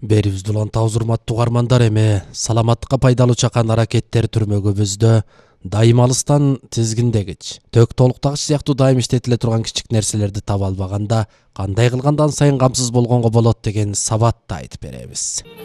Берибизди улантабыз урматтуу угармандар, эми саламаттыкка пайдалуу чакан аракеттер түрмөгүбүздө дайым алыстан тизгиндегич, тök толуктагыч сыяктуу дайым иштетиле турган кичик нерселерди таба албаганда кандай кылганда ан сайын камсыз болгонго болот деген сабатты айтып беребиз.